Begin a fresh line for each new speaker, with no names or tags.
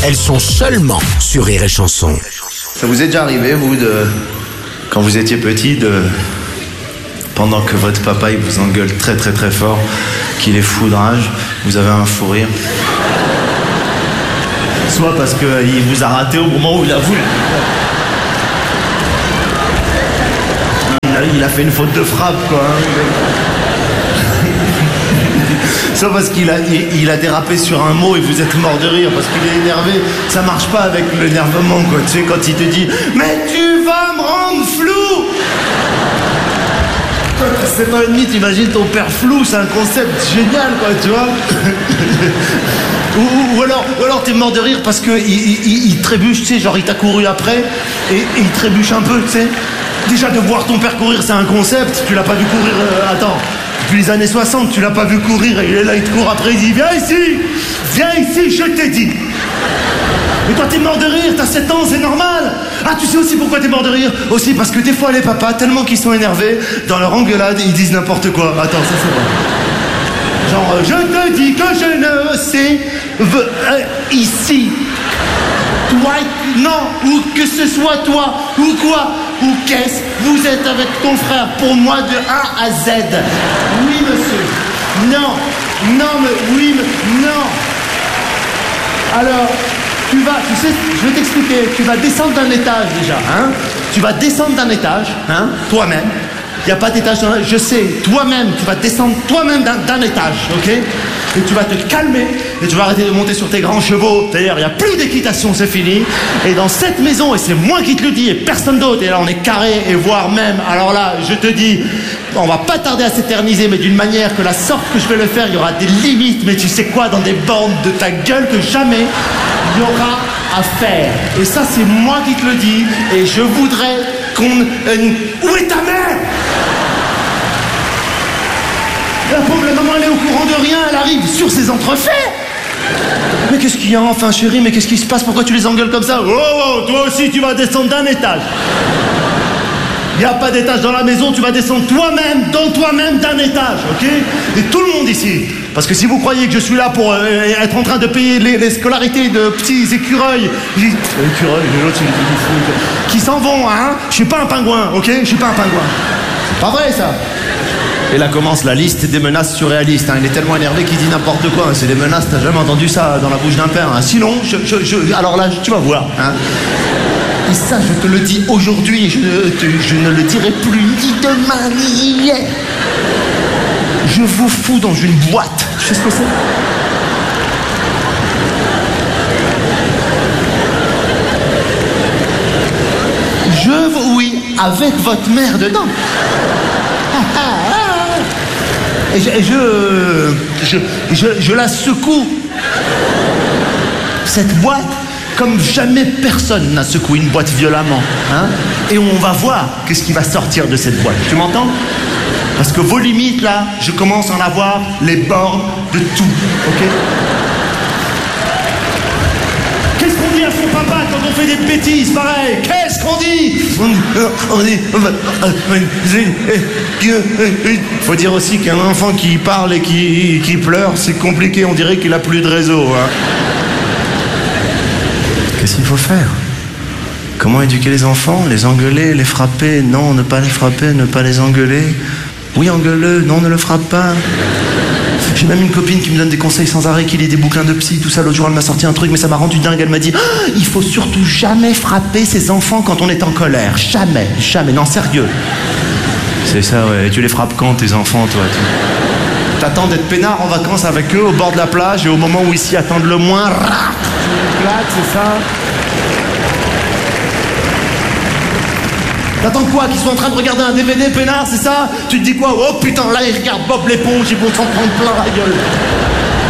elles sont seulement sur Rire et Chanson.
Ça vous est déjà arrivé, vous, quand vous étiez petit, pendant que votre papa il vous engueule très très très fort, qu'il est foudrage, vous avez un fou rire? Soit parce qu'il vous a raté au moment où il a voulu. Il a fait une faute de frappe, quoi. Soit parce qu'il a dérapé sur un mot et vous êtes mort de rire parce qu'il est énervé. Ça marche pas avec l'énervement, quoi. Tu sais, quand il te dit « Mais tu vas me rendre flou !» C'est pas une mythe, imagine ton père flou, c'est un concept génial, quoi, tu vois. ou alors t'es mort de rire parce que il trébuche, tu sais, genre il t'a couru après et il trébuche un peu, tu sais. Déjà de voir ton père courir, c'est un concept, tu l'as pas vu courir, attends, depuis les années 60, tu l'as pas vu courir et il est là, il te court après, il dit viens ici, je t'ai dit. Mais toi t'es mort de rire, t'as 7 ans, c'est normal. Ah, tu sais aussi pourquoi t'es mort de rire? Aussi parce que des fois les papas, tellement qu'ils sont énervés, dans leur engueulade, ils disent n'importe quoi. Attends, ça c'est vrai. Genre, je te dis que je ne sais ici. Toi, non, ou que ce soit toi, ou quoi, ou qu'est-ce, vous êtes avec ton frère pour moi de A à Z. Oui, monsieur. Non, mais oui, mais non. Alors, tu sais, je vais t'expliquer, tu vas descendre d'un étage déjà, hein. Tu vas descendre d'un étage, hein, toi-même. Il n'y a pas d'étage dans je sais, toi-même, tu vas descendre toi-même d'un étage, ok? Et tu vas te calmer, et tu vas arrêter de monter sur tes grands chevaux. D'ailleurs, il n'y a plus d'équitation, c'est fini. Et dans cette maison, et c'est moi qui te le dis, et personne d'autre, et là on est carré, et voire même, alors là, je te dis, on va pas tarder à s'éterniser, mais d'une manière que la sorte que je vais le faire, il y aura des limites, mais tu sais quoi, dans des bornes de ta gueule que jamais il y aura à faire. Et ça, c'est moi qui te le dis, et je voudrais qu'on... où est ta mère? La pauvre maman, elle est au courant de rien, elle arrive sur ses entrefaits. Mais qu'est-ce qu'il y a enfin, chérie? Mais qu'est-ce qui se passe? Pourquoi tu les engueules comme ça? Oh, toi aussi, tu vas descendre d'un étage. Il n'y a pas d'étage dans la maison, tu vas descendre toi-même, dans toi-même d'un étage, ok? Et tout le monde ici. Parce que si vous croyez que je suis là pour être en train de payer les scolarités de petits écureuils, qui s'en vont, hein? Je suis pas un pingouin, ok? Je suis pas un pingouin. C'est pas vrai, ça. Et là commence la liste des menaces surréalistes. Hein. Il est tellement énervé qu'il dit n'importe quoi. C'est des menaces, t'as jamais entendu ça dans la bouche d'un père. Hein. Sinon, alors là, tu vas voir. Hein. Et ça, je te le dis aujourd'hui, je ne le dirai plus ni demain ni hier. Je vous fous dans une boîte. Tu sais ce que c'est? Oui, avec votre mère dedans. Et je la secoue. Cette boîte, comme jamais personne n'a secoué une boîte violemment. Hein? Et on va voir qu'est-ce qui va sortir de cette boîte. Tu m'entends? Parce que vos limites, là, je commence à en avoir les bornes de tout. Ok? Qu'est-ce qu'on dit à son papa quand on fait des bêtises pareil? Qu'est-ce qu'on dit? On dit... Faut dire aussi qu'un enfant qui parle et qui pleure, c'est compliqué, on dirait qu'il a plus de réseau. Hein. Qu'est-ce qu'il faut faire? Comment éduquer les enfants? Les engueuler, les frapper? Non, ne pas les frapper, ne pas les engueuler. Oui, engueule-le, non, ne le frappe pas. J'ai même une copine qui me donne des conseils sans arrêt, qui lit des bouquins de psy, tout ça. L'autre jour, elle m'a sorti un truc, mais ça m'a rendu dingue. Elle m'a dit, il faut surtout jamais frapper ses enfants quand on est en colère. Jamais, jamais. Non, sérieux. C'est ça, ouais. Et tu les frappes quand, tes enfants, toi? T'attends d'être peinard en vacances avec eux au bord de la plage, et au moment où ils s'y attendent le moins, tu éclates, c'est ça? T'attends quoi? Qu'ils soient en train de regarder un DVD peinard, c'est ça? Tu te dis quoi? Oh putain, là ils regardent Bob l'éponge, ils vont s'en prendre plein la gueule.